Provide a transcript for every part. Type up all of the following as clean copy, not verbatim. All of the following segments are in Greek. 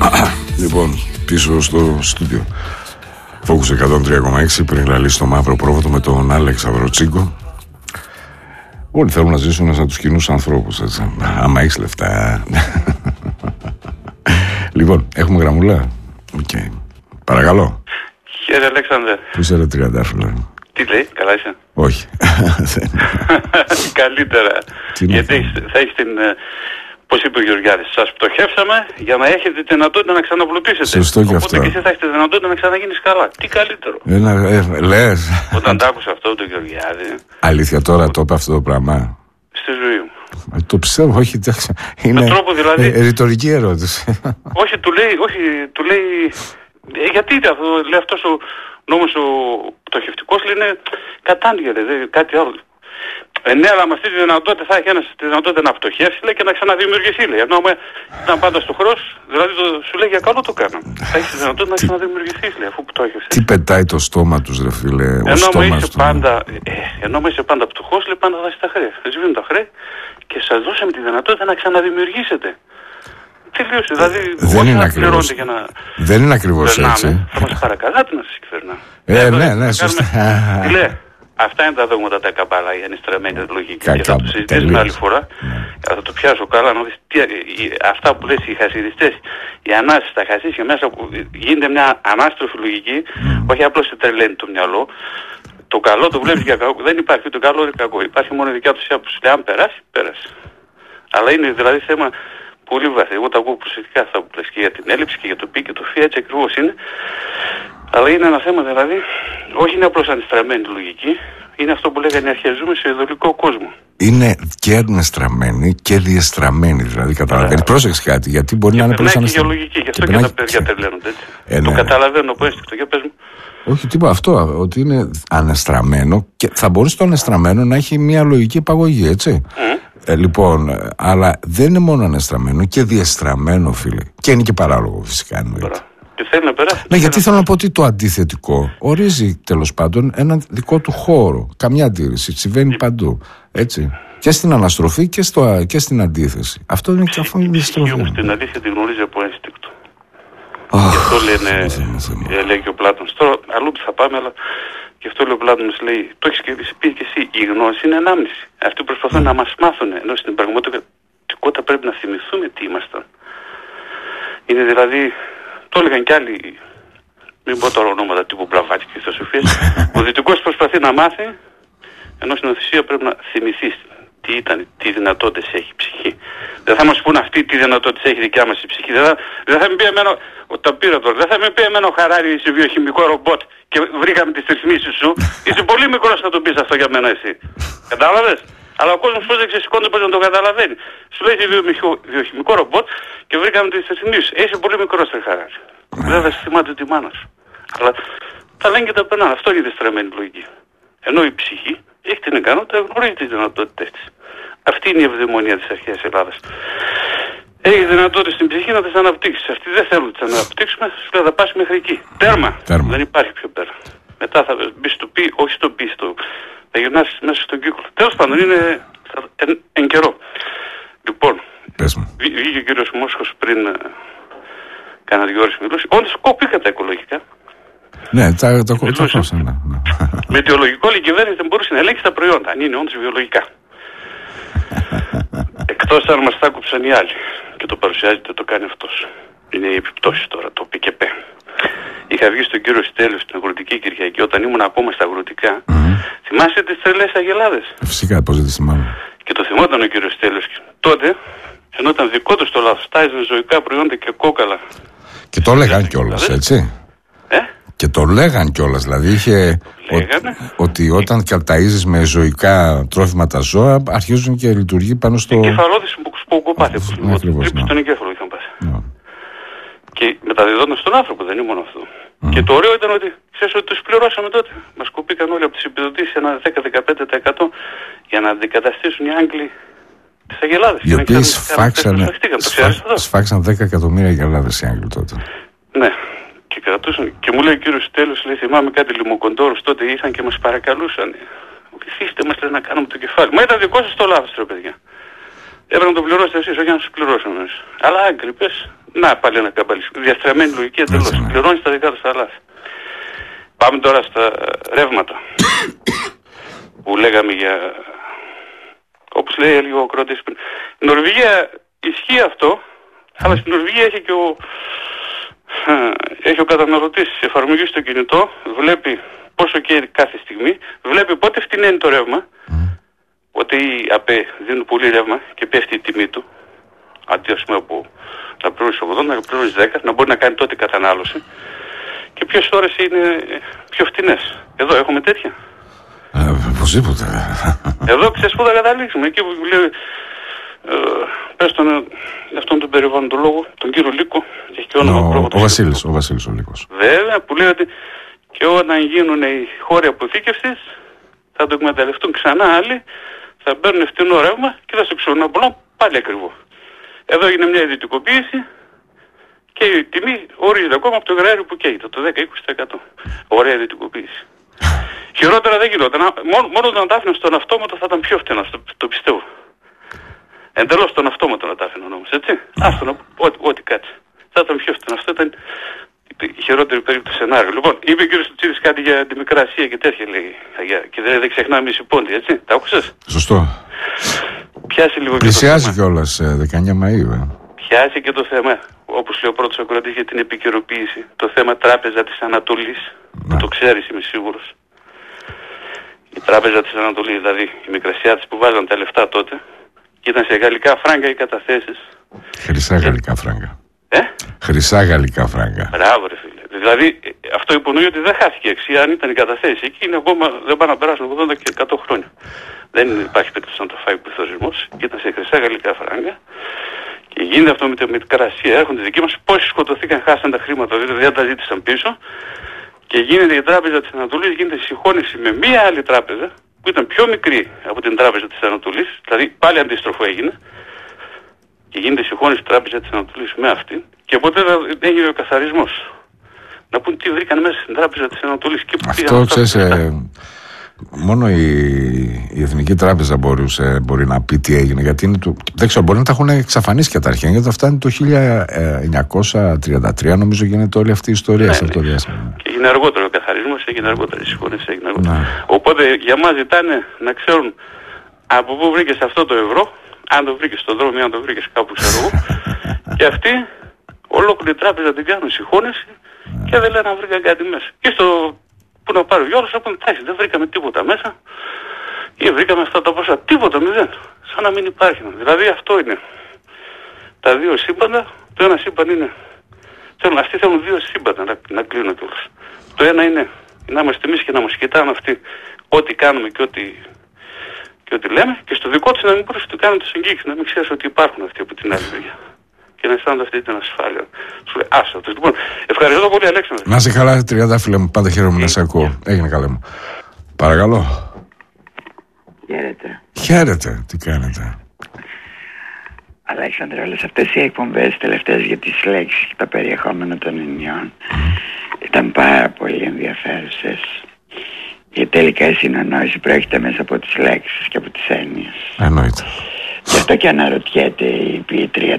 Λοιπόν, πίσω στο στούντιο Focus 103,6 πριν λαλεί στο μαύρο πρόβατο με τον Άλεξ Αδροτσίγκο. Όλοι θέλουν να ζήσουν σαν τους κοινούς ανθρώπους, έτσι. Άμα έχεις λεφτά. Λοιπόν, έχουμε γραμμούλα. Okay. Παρακαλώ. Χαίρετε, Αλέξανδρε. Πού είσαι, ρε τριαντάφυλλα? Τι λέει, καλά είσαι? Όχι. Καλύτερα. Γιατί θα έχεις την... Πώς είπε ο Γεωργιάδης, σας πτωχεύσαμε για να έχετε τη δυνατότητα να ξαναπλουτίσετε. Σωστό και αυτό. Οπότε και εσύ θα έχετε τη δυνατότητα να ξαναγίνεις καλά. Τι καλύτερο. Λες. Όταν τ' άκουσα αυτό τον Γεωργιάδη. Αλήθεια τώρα το είπε αυτό το πράγμα? Στη ζωή μου. Το πιστεύω, όχι, εντάξει. Είναι με τρόπο δηλαδή. Ρητορική ερώτηση. Όχι, του λέει. Γιατί λέει αυτός ο νόμος ο πτωχευτικός, λέει, είναι κατάνοια, κάτι άλλο. Ναι, αλλά με αυτή τη δυνατότητα θα έχει ένας τη δυνατότητα να πτωχεύσει, λέει, και να ξαναδημιουργηθεί, λέει. Ενώ ήταν πάντα στο χρός, δηλαδή σου λέει για καλό το κάνω. Θα έχει τη δυνατότητα να ξαναδημιουργηθεί, λέει, αφού πτώχευσε. Τι πετάει το στόμα τους, ρε φίλε? Ενώ είσαι πάντα πτωχός, λέει, πάντα θα είσαι τα χρέη. Θα σβήνουν τα χρέη και σας δώσαμε τη δυνατότητα να ξαναδημιουργήσετε. Τελείωσε, δηλαδή δεν είναι ακριβώς έτσι. Θα μας παρακαλάτε να σας κυβερνάμε. Ναι, σωστά. Τι λέει, αυτά είναι τα δόγματα τα καμπάλα, η ανιστραμμένη λογική. Και θα το συζητήσουμε άλλη φορά. Θα το πιάσω καλά να δεις αυτά που λες οι χασιδιστές, οι ανάσεις, τα χασίσια μέσα που γίνεται μια ανάστροφη λογική, όχι απλώς σε τρελαίνει το μυαλό. Το καλό το βλέπεις για κακό. Δεν υπάρχει το καλό ούτε κακό. Υπάρχει μόνο η δικιά του άποψη. Αν περάσει, πέρασε. Αλλά είναι δηλαδή θέμα πολύ βαθύ. Εγώ τα ακούω προσεκτικά αυτά που λες και για την έλλειψη και για το πι και το φι, έτσι ακριβώς είναι. Αλλά είναι ένα θέμα δηλαδή, όχι είναι απλώς ανιστραμμένη λογική, είναι αυτό που λέγανε αρχαιαζούμε σε ειδωλικό κόσμο. Είναι και ανιστραμμένη και διεστραμμένη, δηλαδή καταλαβαίνει. Πρόσεξε κάτι, γιατί μπορεί να είναι απλώς ανιστραμμένη. Και για λογική, γι' αυτό και τα παιδιά τρελαίνονται έτσι. Το καταλαβαίνω από αίσθηκτο, για πες μου. Όχι, τίποτα αυτό, ότι είναι αναστραμμένο και θα μπορούσε το αναστραμμένο να έχει μια λογική επαγωγή, έτσι. Λοιπόν, αλλά δεν είναι μόνο αναστραμμένο και διεστραμμένο, φίλε. Και είναι και παράλογο, φυσικά. Και θέλει να περάσει. Ναι, γιατί θέλω να πω ότι το αντιθετικό ορίζει τέλος πάντων έναν δικό του χώρο. Καμιά αντίρρηση. Συμβαίνει παντού. Έτσι. Και στην αναστροφή και στην αντίθεση. Αυτό είναι και αυτό. Η ψυχή όμως την αντίθεση τη γνωρίζει από ένστικτο. Γι' αυτό λέει και ο Πλάτωνας. Τώρα αλλού θα πάμε, αλλά γι' αυτό λέει ο Πλάτωνας, λέει, το έχεις πει και εσύ, η γνώση είναι ανάμνηση. Αυτοί προσπαθούν να μας μάθουν, ενώ στην πραγματικότητα πρέπει να θυμηθούμε τι ήμασταν. Είναι δηλαδή, το έλεγαν κι άλλοι, μην πω τώρα ονόματα τύπου Μπλαβάτη και Θεοσοφίας, ο δυτικός προσπαθεί να μάθει, ενώ στην οθυσία πρέπει να θυμηθείς τι ήταν, τι δυνατότητες έχει η ψυχή. Δεν θα μας πούν αυτοί τι δυνατότητες έχει δικιά μας η ψυχή. Δεν θα με πει εμένα, τα πήρα τώρα, δεν θα με πει εμένα ο Χαράρι, είσαι βιοχημικό ρομπότ και βρήκαμε τις ρυθμίσεις σου. Είσαι πολύ μικρός να το πεις αυτό για μένα εσύ. Κατάλαβες? Αλλά ο κόσμος πώς δεν ξεσηκώνεται, πώς να το καταλαβαίνει. Σου λέει είσαι βιοχημικό ρομπότ και βρήκαμε τις ρυθμίσεις. Είσαι πολύ μικρός, ρε Χαράρι. Δεν θα θυμάται τη μάνα σου. Αλλά τα λένε και τα περνάνε. Αυτό είναι η δεστραμμένη λογική. Ενώ η ψυχή έχει την ικανότητα να γνωρίζει τις δυνατότητες της. Αυτή είναι η ευδαιμονία της αρχαίας Ελλάδας. Έχει δυνατότητες στην ψυχή να τις αναπτύξεις. Αυτοί δεν θέλουν να τις αναπτύξουμε, σου λέει θα πας μέχρι εκεί. Τέρμα. Δεν υπάρχει πιο πέρα. Μετά θα μπεις στο πι, όχι στο πι, θα γυρνάς μέσα στον κύκλο. Τέλος πάντων είναι εν καιρό. Λοιπόν, βγήκε ο κύριος Μόσχος πριν κάνα 2 ώρες μιλούσε. Όντως κόπηκα τα οικολογικά. Ναι, τα ακούσαμε. Με αιτιολογικό η κυβέρνηση δεν μπορούσε να ελέγξει τα προϊόντα, αν είναι όντως βιολογικά. Εκτός αν μας τα άκουψαν οι άλλοι και το παρουσιάζεται το κάνει αυτός. Είναι οι επιπτώσεις τώρα, το ΠΚΠ. Είχα βγει στον κύριο Στέλιο στην Αγροτική Κυριακή όταν ήμουν ακόμα στα αγροτικά. Θυμάσαι τις τρελές αγελάδες? Φυσικά, πώς δεν τις θυμάμαι. Και το θυμόταν ο κύριος Στέλιος. Τότε, ενώ ήταν δικό του το λάθος, τάιζαν ζωικά προϊόντα και κόκαλα. Και το έλεγαν κιόλας, έτσι. Και το λέγαν κιόλας, δηλαδή είχε ότι όταν καταΐζεις με ζωικά τρόφιμα τα ζώα αρχίζουν και λειτουργεί πάνω στο... Εγκεφαλώδης σποκοπάθεια που στον εγκέφαλο είχαν πάθει. Και μεταδιδόταν στον άνθρωπο, δεν είναι μόνο αυτό. Και το ωραίο ήταν ότι ξέρεις ότι τους πληρώσαμε τότε. Μας κοπήκαν όλοι από τις επιδοτήσεις ένα 10-15% για να αντικαταστήσουν οι Άγγλοι τις αγελάδες. Οι οποίες σφάξαν 10 εκατομμύρια αγελάδες οι Άγγλοι τότε. Ναι. Και κρατούσαν. Και μου λέει ο κύριος Τέλος, λέει, θυμάμαι κάτι λιμοκοντόρους τότε ήρθαν και μας παρακαλούσαν. Βοηθήστε μας, λέει, να κάνουμε το κεφάλι. Μα ήταν δικό σας το λάθος, ρε παιδιά. Έπρεπε να το πληρώσετε εσείς, όχι να σας πληρώσω εμείς. Αλλά άγκρι πες, να πάλι ένα καμπαλί. Διαστραμμένη λογική εντελώς. Πληρώνεις τα δικά τους τα λάθη. Πάμε τώρα στα ρεύματα. Που λέγαμε για... Όπως λέει λίγο ο Κρότης πριν. Η Νορβηγία ισχύει αυτό, αλλά στην Νορβηγία έχει ο καταναλωτής εφαρμογή στο κινητό, βλέπει πόσο καίει κάθε στιγμή, βλέπει πότε φτηνένει το ρεύμα, ότι οι ΑΠΕ δίνουν πολύ ρεύμα και πέφτει η τιμή του, αντί ας πούμε από να πληρώνεις 80, να πληρώνεις 10, να μπορεί να κάνει τότε κατανάλωση και ποιες ώρες είναι πιο φτηνές. Εδώ έχουμε τέτοια. Οπωσδήποτε. Εδώ ξέρεις πού θα καταλήξουμε. Εκεί που λέει, πες αυτόν τον περιβαλλοντολόγο, τον κύριο Λύκο, έχει και όνομα ο Βασίλης ο Λύκος. Βέβαια, που λέει ότι και όταν γίνουν οι χώροι αποθήκευσης, θα το εκμεταλλευτούν ξανά άλλοι, θα παίρνουν φτηνό ρεύμα και θα σε ξαναπολούν πάλι ακριβό. Εδώ έγινε μια ιδιωτικοποίηση και η τιμή ορίζεται ακόμα από το γράριο που καίγεται, το 10-20%. Ωραία ιδιωτικοποίηση. Χειρότερα δεν γινόταν. Μόνο να τα άφηναν στον αυτόματο θα ήταν πιο φτηνό, το πιστεύω. Εντελώς τον αυτόματο να τα άφηναν όμως, έτσι. Άστον, ό,τι κάτσε. Θα ήταν πιο φτηνό. Αυτό ήταν η χειρότερη περίπτωση σενάριο. Λοιπόν, είπε ο κ. Τσίδης κάτι για τη Μικρά Ασία και τέτοια λέει. Και δεν ξεχνάμε εμείς οι πόντοι, έτσι. Τα άκουσες? Σωστό. Πιάσει λίγο. Πλησιάζει κιόλας 19 Μαΐου. Πιάσει και το θέμα, όπως λέει ο πρώτος ακροατής για την επικαιροποίηση, το θέμα Τράπεζα της Ανατολής. Ναι. Το ξέρεις, είμαι σίγουρος. Η Τράπεζα της Ανατολής, δηλαδή οι Μικρασιάτες που βάζαν τα λεφτά τότε, και ήταν σε γαλλικά φράγκα οι καταθέσεις. Χρυσά γαλλικά φράγκα. Χρυσά γαλλικά φράγκα. Μπράβο, ρε φίλε. Δηλαδή αυτό υπονοεί ότι δεν χάθηκε η αξία. Αν ήταν οι καταθέσεις εκεί, είναι ακόμα δεν πάνε να περάσουν 80 και 100 χρόνια. Δεν υπάρχει περίπτωση να το φάει ο πληθωρισμός. Ήταν σε χρυσά γαλλικά φράγκα. Και γίνεται αυτό με τη Μικρά Ασία. Έρχονται δικοί μας. Πόσοι σκοτωθήκαν, χάσαν τα χρήματα, δεν τα ζήτησαν πίσω. Και γίνεται η Τράπεζα της Ανατολής, γίνεται συγχώνευση με μία άλλη τράπεζα που ήταν πιο μικρή από την Τράπεζα της Ανατολής, δηλαδή πάλι αντίστροφο έγινε. Και γίνεται συγχώνευση της Τράπεζα της Ανατολής με αυτή. Και οπότε έγινε ο καθαρισμός. Να πούν τι βρήκαν μέσα στην Τράπεζα της Ανατολής και που αυτό ξέρεις, μόνο η Εθνική Τράπεζα μπορεί να πει τι έγινε. Γιατί είναι δεν ξέρω, μπορεί να τα έχουν εξαφανίσει και τα αρχαία. Γιατί αυτά είναι το 1933, νομίζω γίνεται όλη αυτή η ιστορία σε αυτό το διάστημα. Και έγινε αργότερο ο καθαρισμός, έγινε αργότερα η συγχώνευση, έγινε αργότερα. Οπότε για μας ζητάνε να ξέρουν από πού βρήκες αυτό το ευρώ, αν το βρήκες στον δρόμο ή αν το βρήκες κάπου, ξέρω εγώ. Και αυτοί ολόκληρη τράπεζα την κάνουν συγχώνευση και δεν λένε να βρήκαν κάτι μέσα. Και στο που να πάρει ο Γιώργος, θα πούνε εντάξει, δεν βρήκαμε τίποτα μέσα ή βρήκαμε αυτά τα ποσά. Τίποτα, μηδέν. Σαν να μην υπάρχει. Δηλαδή αυτό είναι τα δύο σύμπαντα. Το ένα σύμπαν είναι, αυτοί θέλουν δύο σύμπαντα να κλείνουν κιόλας. Το ένα είναι να είμαστε εμείς και να μας κοιτάνε αυτοί ό,τι κάνουμε και ό,τι λέμε, και στο δικό τους να μην μπορείς να κάνουν τις εγγύησεις, να μην ξέρεις ότι υπάρχουν αυτοί από την άλλη μεριά. Και να αισθάνονται αυτή την ασφάλεια. Σου λέει άσε αυτός. Λοιπόν, ευχαριστώ πολύ, Αλέξανδρε. Να είσαι καλά, 30 φίλε μου, πάντα χαίρομαι να σε ακούω. Έγινε καλά μου. Παρακαλώ. Χαίρετε. Χαίρετε, τι κάνετε? Αλέξανδρε, όλες αυτές οι εκπομπές τελευταίες για τις λέξεις και τα περιεχόμενα των ενιών ήταν πάρα πολύ ενδιαφέρουσες. Γιατί τελικά η συνεννόηση προέρχεται μέσα από τις λέξεις και από τις έννοιες. Εννοείται. Γι' αυτό και αναρωτιέται η ποιήτρια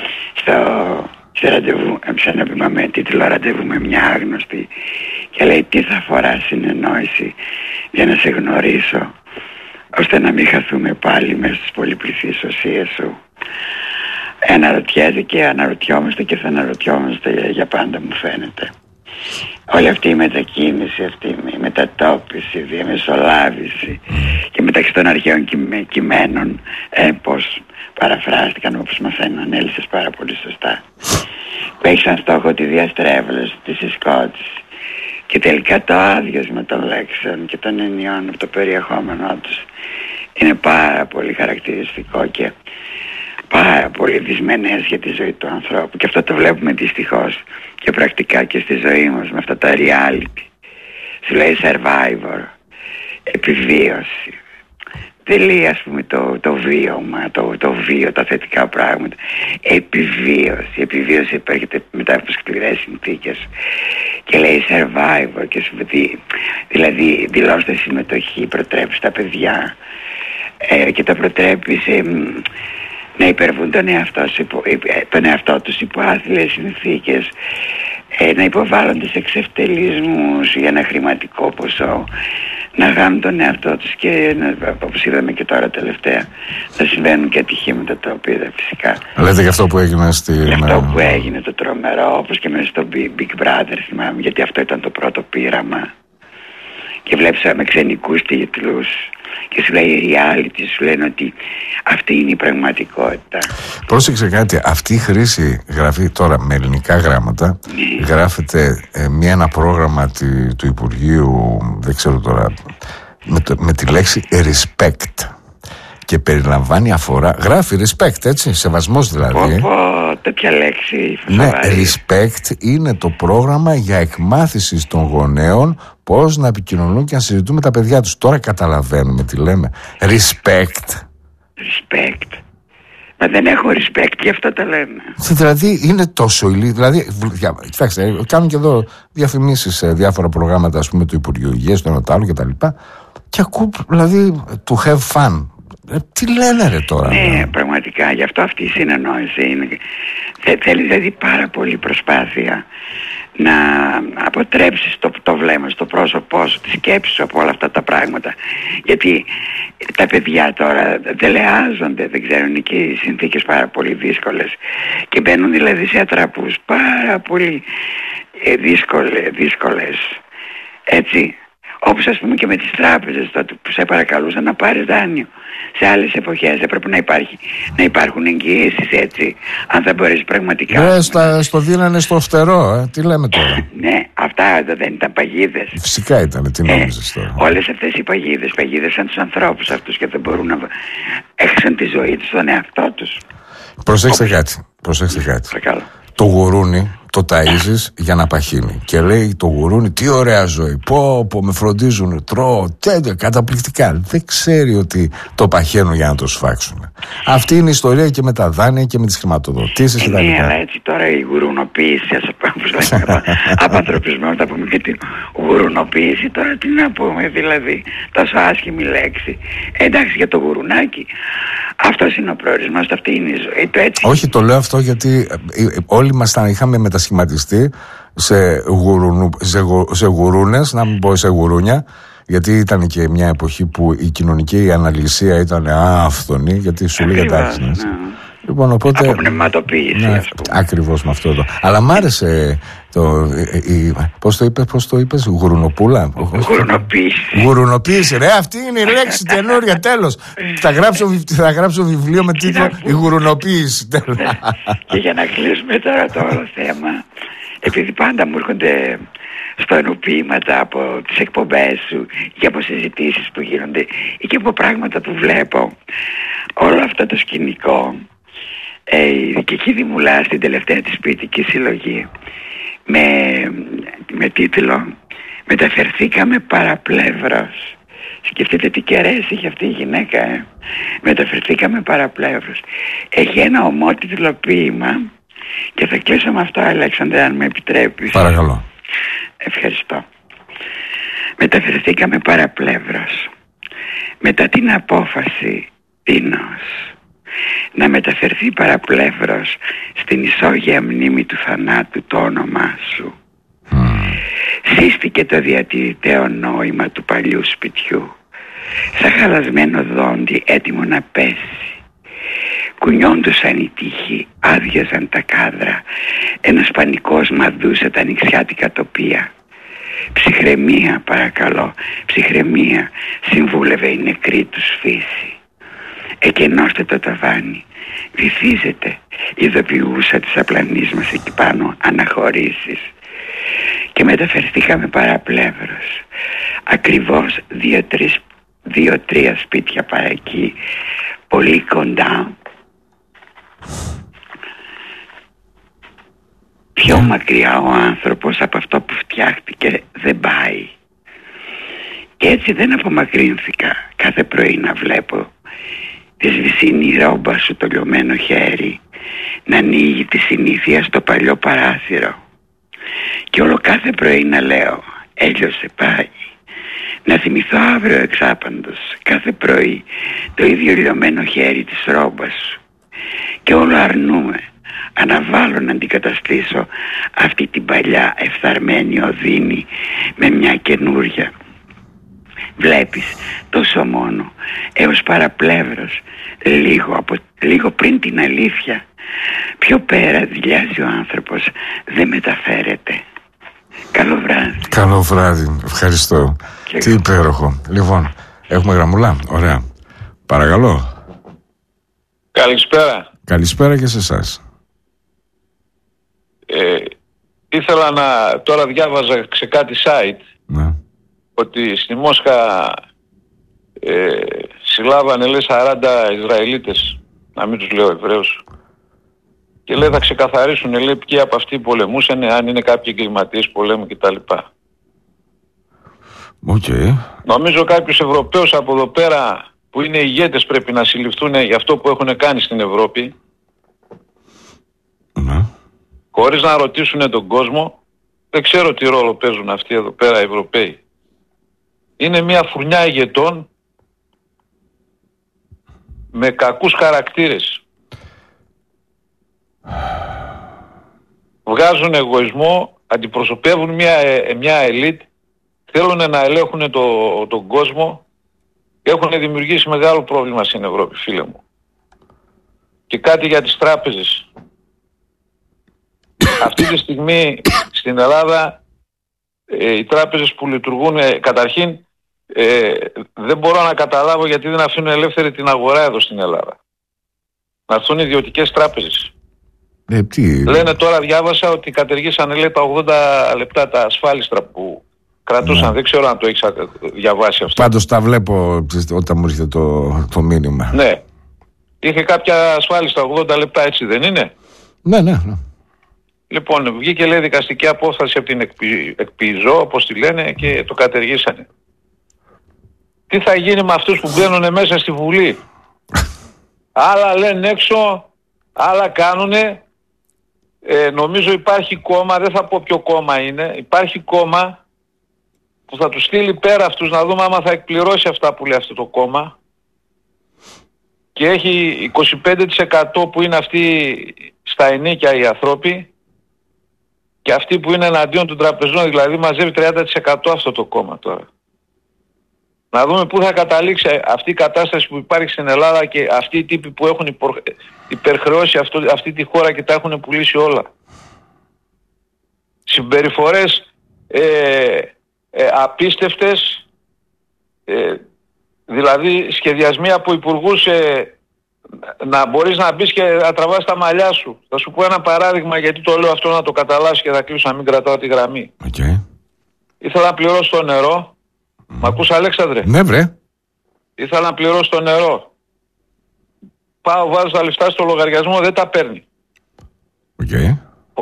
στο ραντεβού, σε ένα βήμα με τίτλο «Ραντεβού με μια άγνωστη», και λέει τι θα αφορά συνεννόηση για να σε γνωρίσω, ώστε να μην χαθούμε πάλι μέσα στις πολυπληθείς οσίες σου. Αναρωτιέται και αναρωτιόμαστε και θα αναρωτιόμαστε για πάντα, μου φαίνεται. Όλη αυτή η μετακίνηση, αυτή η μετατόπιση, η διαμεσολάβηση και μεταξύ των αρχαίων κειμένων, πώς παραφράστηκαν, όπως μας ανέλυσες πάρα πολύ σωστά, που έχει σαν στόχο τη διαστρέβλωση, τη συσκότηση και τελικά το άδειασμα των λέξεων και των ενιών από το περιεχόμενό τους, είναι πάρα πολύ χαρακτηριστικό και πάρα πολύ δυσμενές για τη ζωή του ανθρώπου. Και αυτό το βλέπουμε δυστυχώς και πρακτικά και στη ζωή μας με αυτά τα reality. Σου λέει survivor, επιβίωση. Δεν λέει ας πούμε το βίωμα, το βίο, τα θετικά πράγματα. Επιβίωση. Επιβίωση υπέρχεται μετά από σκληρές συνθήκες. Και λέει survivor και σου πει, δηλαδή δηλώστε συμμετοχή, προτρέπει στα παιδιά και τα προτρέπει να υπερβούν τον εαυτό τους υπό άθλιες συνθήκες, να υποβάλλονται σε εξευτελισμούς για ένα χρηματικό ποσό, να γάμουν τον εαυτό τους και όπως είδαμε και τώρα τελευταία να συμβαίνουν και ατυχήματα τα οποία φυσικά. Λέτε για αυτό που έγινε για αυτό που έγινε το τρομερό, όπως και μέσα στο Big Brother, θυμάμαι, γιατί αυτό ήταν το πρώτο πείραμα και βλέπεις με ξενικούς τίτλους και σου λέει reality, σου λένε ότι αυτή είναι η πραγματικότητα. Πρόσεξε κάτι, αυτή η χρήση γραφή τώρα με ελληνικά γράμματα, γράφεται ένα πρόγραμμα του Υπουργείου, δεν ξέρω τώρα, με τη λέξη respect και περιλαμβάνει γράφει respect, έτσι, σεβασμός δηλαδή. Τέτοια λέξη. Ναι, respect είναι το πρόγραμμα για εκμάθηση των γονέων πώς να επικοινωνούν και να συζητούν με τα παιδιά τους. Τώρα καταλαβαίνουμε τι λέμε. Respect. Μα δεν έχω respect, γι' αυτό το λέμε. Δηλαδή είναι τόσο ηλίθιο. Δηλαδή, κοιτάξτε, κάνουν και εδώ διαφημίσεις σε διάφορα προγράμματα, ας πούμε, του Υπουργείου Υγείας, του ένα το άλλο κτλ. Και ακούω, δηλαδή, to have fun. Τι λένε ρε τώρα. Ναι, πραγματικά, γι' αυτό αυτή η συνεννόηση είναι. Θέλει δηλαδή πάρα πολύ προσπάθεια να αποτρέψεις το βλέμμα στο πρόσωπό σου, τη σκέψη σου από όλα αυτά τα πράγματα, γιατί τα παιδιά τώρα δελεάζονται, δεν ξέρουν, είναι και οι συνθήκες πάρα πολύ δύσκολες και μπαίνουν δηλαδή σε ατραπούς πάρα πολύ δύσκολες, έτσι. Όπως ας πούμε και με τις τράπεζες τότε που σε παρακαλούσαν να πάρεις δάνειο. Σε άλλες εποχές έπρεπε να υπάρχουν εγγυήσεις, έτσι, αν θα μπορείς πραγματικά. Στο δίνανε στο φτερό, τι λέμε τώρα. Ναι, αυτά δεν ήταν παγίδες. Φυσικά ήταν, τι νόμιζες τώρα. Όλες αυτές οι παγίδευσαν τους ανθρώπους αυτούς και δεν μπορούν να έχασαν τη ζωή τους στον εαυτό τους. Προσέξτε κάτι. Παρακαλώ. Το γουρούνι το ταΐζεις για να παχύνει. Και λέει το γουρούνι, τι ωραία ζωή. Πω, με φροντίζουν, τρώω, τέτοια, καταπληκτικά. Δεν ξέρει ότι το παχαίνουν για να το σφάξουν. Αυτή είναι η ιστορία και με τα δάνεια και με τις χρηματοδοτήσεις. Ναι, αλλά έτσι τώρα η γουρουνοποίηση, από ανθρωπισμό θα πούμε και την γουρουνοποίηση. Τώρα τι να πούμε, δηλαδή, τόσο άσχημη λέξη. Εντάξει, για το γουρουνάκι. Αυτός είναι ο προορισμός, αυτή είναι η ζωή του, έτσι. Όχι, το λέω αυτό γιατί όλοι μας είχαμε μετασχηματιστεί σε γουρούνες, να μην πω σε γουρούνια, γιατί ήταν και μια εποχή που η κοινωνική αναλυσία ήταν άφθονη, γιατί σου λέει εντάξει. Λοιπόν, οπότε, από πνευματοποίηση, ας πούμε. Ακριβώς με αυτό εδώ. Αλλά μ' άρεσε πώς το είπες, γουρουνοπούλα. Γουρουνοποίηση, ρε, αυτή είναι η λέξη καινούρια, τέλος. Θα γράψω βιβλίο με τίτλο «Η γουρουνοποίηση». Και για να κλείσουμε τώρα το όλο θέμα, επειδή πάντα μου έρχονται στονοποίηματα από τις εκπομπές σου και από συζητήσεις που γίνονται ή και από πράγματα που βλέπω, όλο αυτό το σκηνικό, η Δυτική Δημουλά στην τελευταία της ποιητική συλλογή με τίτλο «Μεταφερθήκαμε παραπλεύρος». Σκεφτείτε τι κεραίες είχε αυτή η γυναίκα, Μεταφερθήκαμε παραπλεύρος. Έχει ένα ομότιτλο ποίημα και θα κλείσω με αυτό, Αλέξανδρε, αν με επιτρέπεις. Παρακαλώ. Ευχαριστώ. Μεταφερθήκαμε παραπλεύρος. Μετά την απόφαση Τίνος να μεταφερθεί παραπλεύρος στην ισόγεια μνήμη του θανάτου το όνομά σου, σύστηκε το διατηρηταίο νόημα του παλιού σπιτιού σαν χαλασμένο δόντι έτοιμο να πέσει. Κουνιόντουσαν οι τείχοι, άδειαζαν τα κάδρα, ένας πανικός μαδούσε τα νηξιάτικα τοπία. Ψυχραιμία, παρακαλώ, ψυχραιμία, συμβούλευε η νεκρή τους φύση. Εκενώστε το ταβάνι, βυθίζεται, ειδοποιούσα της απλανής μας εκεί πάνω αναχωρήσεις. Και μεταφερθήκαμε παραπλεύρος, ακριβώς 2-3 σπίτια παρακεί, πολύ κοντά. Πιο μακριά ο άνθρωπος από αυτό που φτιάχτηκε δεν πάει. Και έτσι δεν απομακρύνθηκα κάθε πρωί να βλέπω τη σβησινή ρόμπα σου το λιωμένο χέρι να ανοίγει τη συνήθεια στο παλιό παράθυρο. Και όλο κάθε πρωί να λέω έλειωσε, πάει. Να θυμηθώ αύριο εξάπαντος κάθε πρωί το ίδιο λιωμένο χέρι της ρόμπας σου. και όλο αρνούμε. Αναβάλω να αντικαταστήσω αυτή την παλιά εφθαρμένη οδύνη με μια καινούρια. Βλέπεις, τόσο μόνο έως παραπλεύρος, λίγο πριν την αλήθεια. Πιο πέρα δηλιάζει ο άνθρωπος, δεν μεταφέρεται. Καλό βράδυ. Καλό βράδυ, ευχαριστώ. Και τι υπέροχο. Λοιπόν, έχουμε γραμμούλα, ωραία. Παρακαλώ. Καλησπέρα. Καλησπέρα και σε εσάς. Ήθελα τώρα διάβαζα σε κάτι site, Ναι. ότι στη Μόσχα συλλάβανε, λέει, 40 Ισραηλίτες, να μην τους λέω Εβραίους, και λέει θα ξεκαθαρίσουν, λέει, ποιοι από αυτοί πολεμούσαν, αν είναι κάποιοι εγκληματίες πολέμου κτλ. Okay. Νομίζω κάποιους Ευρωπαίους από εδώ πέρα που είναι ηγέτες πρέπει να συλληφθούν για αυτό που έχουν κάνει στην Ευρώπη, Ναι. χωρίς να ρωτήσουν τον κόσμο. Δεν ξέρω τι ρόλο παίζουν αυτοί εδώ πέρα οι Ευρωπαίοι. Είναι μια φουρνιά ηγετών με κακούς χαρακτήρες. Βγάζουν εγωισμό, αντιπροσωπεύουν μια ελίτ, θέλουν να ελέγχουν τον κόσμο και έχουν δημιουργήσει μεγάλο πρόβλημα στην Ευρώπη, φίλε μου. Και κάτι για τις τράπεζες. Αυτή τη στιγμή στην Ελλάδα οι τράπεζες που λειτουργούν, καταρχήν δεν μπορώ να καταλάβω γιατί δεν αφήνουν ελεύθερη την αγορά εδώ στην Ελλάδα. Να έρθουν ιδιωτικές τράπεζες. Λένε τώρα, διάβασα ότι κατεργήσανε, λέει, τα 80 λεπτά τα ασφάλιστρα που κρατούσαν. Ναι. Δεν ξέρω αν το έχεις διαβάσει αυτό. Πάντως τα βλέπω όταν μου έρχεται το μήνυμα. Ναι. Είχε κάποια ασφάλιστρα 80 λεπτά, έτσι δεν είναι? Ναι. Λοιπόν, βγήκε, λέει, δικαστική απόφαση από την ΕΚΠΙΖΟ, όπως τη λένε, και το κατεργήσανε. Τι θα γίνει με αυτούς που μπαίνουν μέσα στη Βουλή? Άλλα λένε έξω, άλλα κάνουνε. Νομίζω υπάρχει κόμμα, δεν θα πω ποιο κόμμα είναι, υπάρχει κόμμα που θα τους στείλει πέρα αυτούς, να δούμε άμα θα εκπληρώσει αυτά που λέει αυτό το κόμμα. Και έχει 25% που είναι αυτοί στα ενίκια οι άνθρωποι και αυτοί που είναι εναντίον των τραπεζών, δηλαδή μαζεύει 30% αυτό το κόμμα τώρα. Να δούμε πού θα καταλήξει αυτή η κατάσταση που υπάρχει στην Ελλάδα και αυτοί οι τύποι που έχουν υπερχρεώσει αυτή τη χώρα και τα έχουν πουλήσει όλα. Συμπεριφορές απίστευτες, δηλαδή σχεδιασμοί από υπουργούς να μπορείς να μπεις και να τραβάς τα μαλλιά σου. Θα σου πω ένα παράδειγμα, γιατί το λέω αυτό να το καταλάβεις και θα κλείσω να μην κρατάω τη γραμμή. Okay. Ήθελα να πληρώσω το νερό. Μ' ακούς, Αλέξανδρε? Ναι, βρε. Ήθελα να πληρώσω το νερό. Πάω, βάζω τα λεφτά στο λογαριασμό, δεν τα παίρνει. Okay.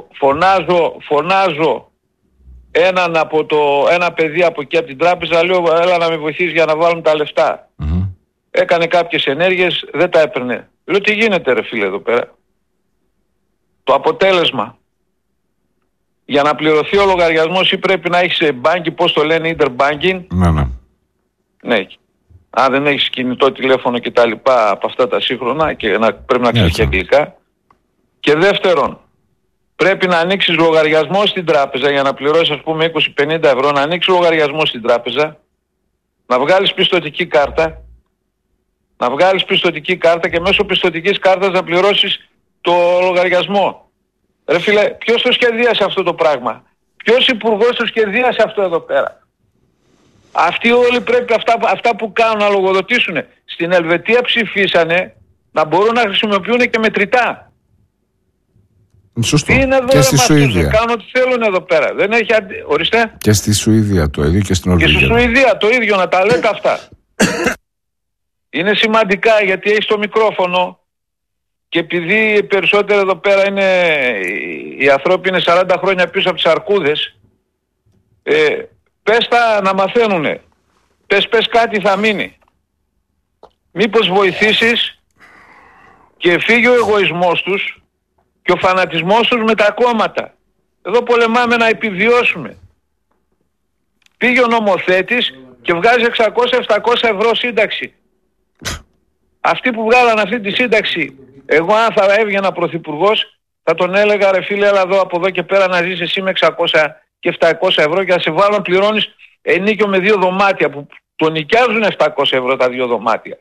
Φωνάζω ένα παιδί από εκεί από την τράπεζα, λέω έλα να με βοηθήσεις για να βάλουν τα λεφτά. Έκανε κάποιες ενέργειες, δεν τα έπαιρνε. Λέω τι γίνεται, ρε φίλε, εδώ πέρα? Το αποτέλεσμα, για να πληρωθεί ο λογαριασμός ή πρέπει να έχεις μπάνκι, πώς το λένε, interbanking. Ναι. Αν δεν έχεις κινητό τηλέφωνο και τα λοιπά από αυτά τα σύγχρονα και πρέπει να ξέρεις και αγγλικά. Και δεύτερον, πρέπει να ανοίξεις λογαριασμό στην τράπεζα για να πληρώσεις, ας πούμε, 20-50 ευρώ, να ανοίξεις λογαριασμό στην τράπεζα, να βγάλεις πιστωτική κάρτα, και μέσω πιστωτικής κάρτας να πληρώσεις το λογαριασμό. Ρε φίλε, ποιος το σχεδίασε αυτό το πράγμα? Ποιος υπουργός το σχεδίασε αυτό εδώ πέρα? Αυτοί όλοι πρέπει αυτά που κάνουν να λογοδοτήσουν. Στην Ελβετία ψηφίσανε να μπορούν να χρησιμοποιούν και μετρητά. Σωστό. Τι είναι εδώ, και στη Σουηδία. Κάνουν ό,τι θέλουν εδώ πέρα. Δεν έχει ορίστε. Και στη Σουηδία το ίδιο και στην Νορβηγία. Και στη Σουηδία το ίδιο, να τα λέτε αυτά. Είναι σημαντικά γιατί έχει το μικρόφωνο και επειδή οι περισσότεροι εδώ πέρα οι ανθρώποι είναι 40 χρόνια πίσω από τις αρκούδες, πες τα να μαθαίνουνε. Πες κάτι θα μείνει. Μήπως βοηθήσεις και φύγει ο εγωισμός τους και ο φανατισμός τους με τα κόμματα. Εδώ πολεμάμε να επιβιώσουμε. Πήγε ο νομοθέτης και βγάζει 600-700 ευρώ σύνταξη. Αυτοί που βγάλαν αυτή τη σύνταξη Εγώ αν θα έβγαινα πρωθυπουργός, θα τον έλεγα ρε φίλε, έλα εδώ από εδώ και πέρα να ζεις εσύ με 600 και 700 ευρώ και να σε βάλω να πληρώνεις ενίκιο με 2 δωμάτια που το νοικιάζουν 700 ευρώ τα 2 δωμάτια.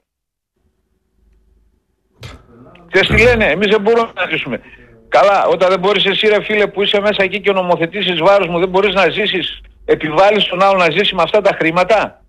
Και τι λένε, εμείς δεν μπορούμε να ζήσουμε. Καλά, όταν δεν μπορείς εσύ ρε φίλε που είσαι μέσα εκεί και νομοθετήσεις βάρος μου, δεν μπορείς να ζήσεις, επιβάλλεις τον άλλο να ζήσει με αυτά τα χρήματα.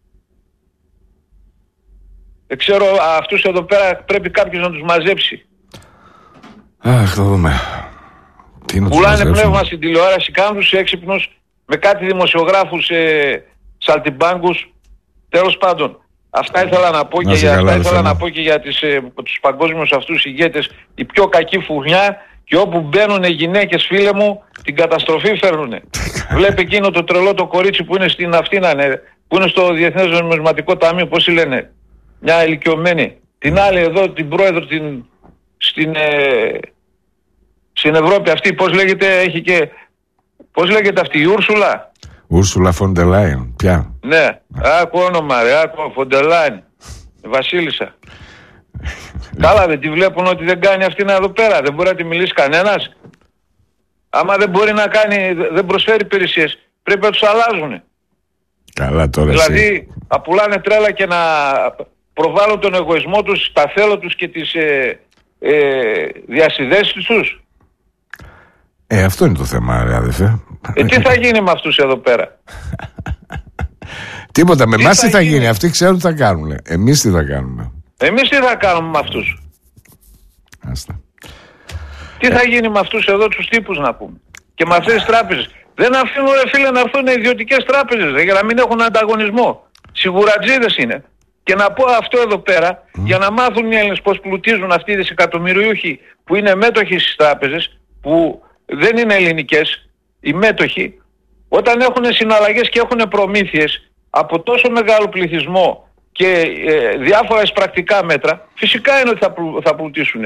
Δεν ξέρω, αυτούς εδώ πέρα πρέπει κάποιος να τους μαζέψει. Αχ, θα δούμε. Πουλάνε πνεύμα στην τηλεόραση, κάνουν τους έξυπνους με κάτι δημοσιογράφους σαλτιμπάγκους. Τέλος πάντων, αυτά ήθελα να πω, και για τους παγκόσμιους αυτούς ηγέτες. Η πιο κακή φουρνιά, και όπου μπαίνουν γυναίκες φίλε μου την καταστροφή φέρνουνε. Βλέπει εκείνο το τρελό το κορίτσι που είναι στην Αθήνα, που είναι στο Διεθνές Νομισματικό Ταμείο, πώς λένε, μια ηλικιωμένη. Την άλλη εδώ την πρόεδρο στην Ευρώπη αυτή, πώς λέγεται, έχει και... Πώς λέγεται αυτή, η Ούρσουλα. Ούρσουλα φον ντερ Λάιεν, πια. Ναι, άκου όνομα ρε, άκου φον ντερ Λάιεν, Βασίλισσα. Καλά, δεν τη βλέπουν ότι δεν κάνει αυτήν εδώ πέρα, δεν μπορεί να τη μιλήσει κανένας. Άμα δεν μπορεί να κάνει, δεν προσφέρει υπηρεσίες, πρέπει να τους αλλάζουν. Καλά τώρα. Δηλαδή, να πουλάνε τρέλα και να προβάλλουν τον εγωισμό τους, τα θέλω τους και τις διασυνδέσεις τους. Αυτό είναι το θέμα, ρε αδελφέ. Τι θα γίνει με αυτούς εδώ πέρα? Τίποτα, με εμάς τι θα γίνει? Αυτοί ξέρουν τι θα κάνουν. Εμείς τι θα κάνουμε? Εμείς τι θα κάνουμε με αυτούς? Άστα. Τι θα γίνει με αυτούς εδώ τους τύπους, να πούμε? Και με αυτές τις τράπεζες. Δεν αφήνουν ρε φίλε να έρθουν ιδιωτικές τράπεζες για να μην έχουν ανταγωνισμό. Σιγουρατζίδες είναι. Και να πω αυτό εδώ πέρα, για να μάθουν οι Έλληνες πώς πλουτίζουν αυτοί οι δισεκατομμυριούχοι που είναι μέτοχοι στις τράπεζες, που δεν είναι ελληνικές, οι μέτοχοι, όταν έχουν συναλλαγές και έχουν προμήθειες από τόσο μεγάλο πληθυσμό και διάφορα εισπρακτικά μέτρα, φυσικά είναι ότι θα πλουτίσουν.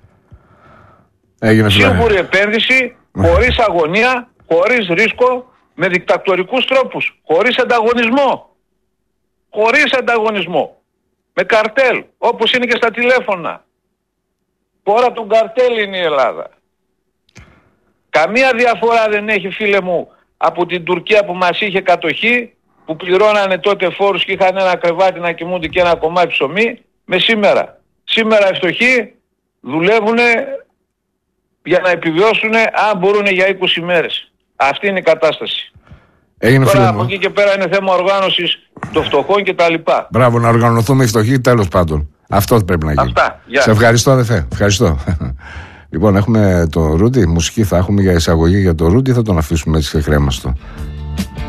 Σίγουρη επένδυση, χωρίς αγωνία, χωρίς ρίσκο, με δικτατορικούς τρόπους, χωρίς ανταγωνισμό. Χωρίς ανταγωνισμό. Με καρτέλ, όπως είναι και στα τηλέφωνα. Χώρα των καρτέλ είναι η Ελλάδα. Καμία διαφορά δεν έχει φίλε μου από την Τουρκία που μας είχε κατοχή, που πληρώνανε τότε φόρους και είχαν ένα κρεβάτι να κοιμούνται και ένα κομμάτι ψωμί, με σήμερα. Σήμερα οι φτωχοί δουλεύουν για να επιβιώσουν αν μπορούν για 20 μέρες. Αυτή είναι η κατάσταση. Τώρα από εκεί και πέρα είναι θέμα οργάνωσης των φτωχών και τα λοιπά. Μπράβο, να οργανωθούμε οι φτωχοί, τέλος πάντων. Αυτό πρέπει να γίνει. Αυτά. Σε ευχαριστώ αδερφέ. Ευχαριστώ. Λοιπόν, έχουμε το Ρούντι, μουσική θα έχουμε για εισαγωγή για το Ρούντι, θα τον αφήσουμε έτσι ξεκρέμαστο.